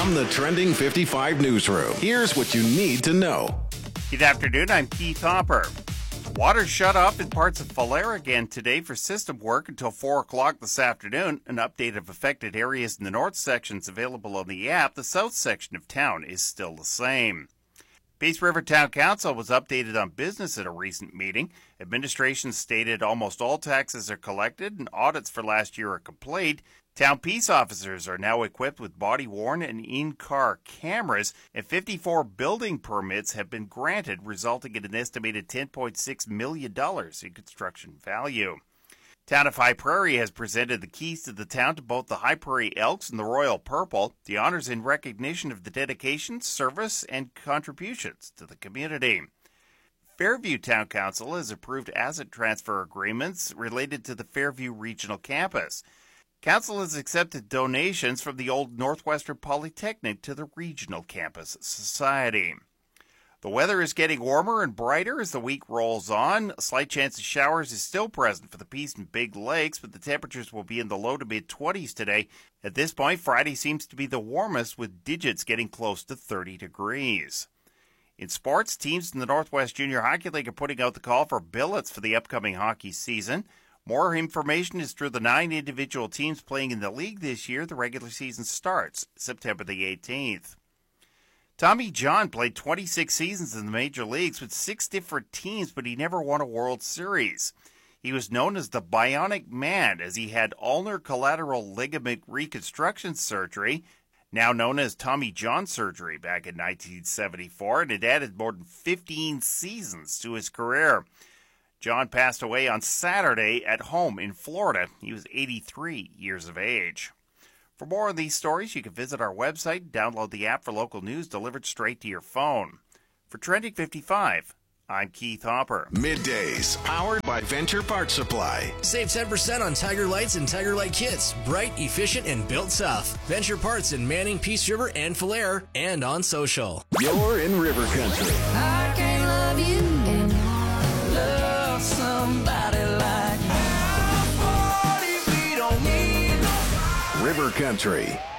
From the Trending 55 newsroom, here's what you need to know. Good afternoon, I'm Keith Hopper. Water shut off in parts of Falera again today for system work until 4 o'clock this afternoon. An update of affected areas in the north section is available on the app. The south section of town is still the same. Peace River Town Council was updated on business at a recent meeting. Administration stated almost all taxes are collected and audits for last year are complete. Town peace officers are now equipped with body-worn and in-car cameras, and 54 building permits have been granted, resulting in an estimated $10.6 million in construction value. Town of High Prairie has presented the keys to the town to both the High Prairie Elks and the Royal Purple. The honors in recognition of the dedication, service, and contributions to the community. Fairview Town Council has approved asset transfer agreements related to the Fairview Regional Campus. Council has accepted donations from the old Northwestern Polytechnic to the Regional Campus Society. The weather is getting warmer and brighter as the week rolls on. A slight chance of showers is still present for the Peace and Big Lakes, but the temperatures will be in the low to mid-20s today. At this point, Friday seems to be the warmest, with digits getting close to 30 degrees. In sports, teams in the Northwest Junior Hockey League are putting out the call for billets for the upcoming hockey season. More information is through the 9 individual teams playing in the league this year. The regular season starts September the 18th. Tommy John played 26 seasons in the major leagues with 6 different teams, but he never won a World Series. He was known as the Bionic Man as he had ulnar collateral ligament reconstruction surgery, now known as Tommy John surgery, back in 1974, and it added more than 15 seasons to his career. John passed away on Saturday at home in Florida. He was 83 years of age. For more of these stories, you can visit our website, download the app for local news delivered straight to your phone. For Trending 55, I'm Keith Hopper. Middays, powered by Venture Parts Supply. Save 10% on Tiger Lights and Tiger Light kits. Bright, efficient, and built south. Venture Parts in Manning, Peace River, and Falera, and on social. You're in River Country. I can't love you and love somebody like me. We don't need River Country.